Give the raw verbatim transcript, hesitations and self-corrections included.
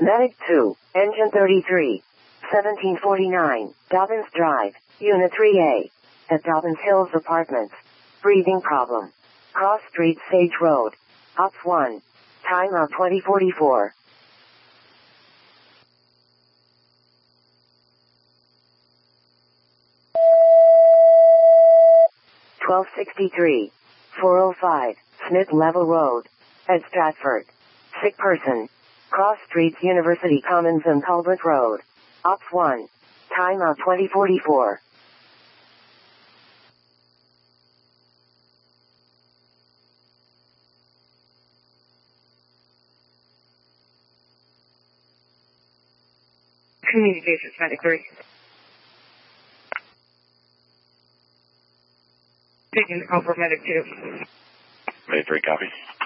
Medic two, Engine thirty-three, seventeen forty-nine, Dobbins Drive, Unit three A. At Dobbins Hills Apartments. Breathing problem. Cross Street Sage Road. Ops one. Timeout twenty forty-four. twelve sixty-three. four oh five, Smith Level Road. At Stratford. Sick person. Cross Streets University Commons and Culbert Road. Ops one. Timeout twenty forty-four. Communications, Medic three. Taking over Medic two. Medic three, copy.